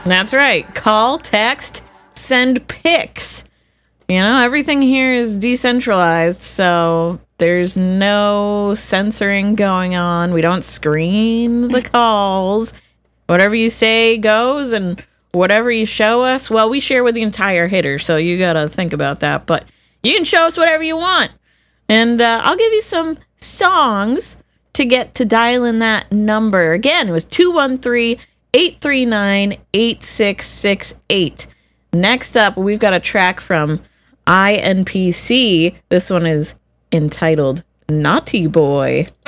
That's right. Call, text, send pics. Everything here is decentralized, so there's no censoring going on. We don't screen the calls. Whatever you say goes, and whatever you show us, well, we share with the entire hitter, so you gotta think about that. But you can show us whatever you want. And I'll give you some songs to get to dial in that number. Again, it was 213-839-8668. Next up, we've got a track from INPC. This one is entitled Naughty Boy.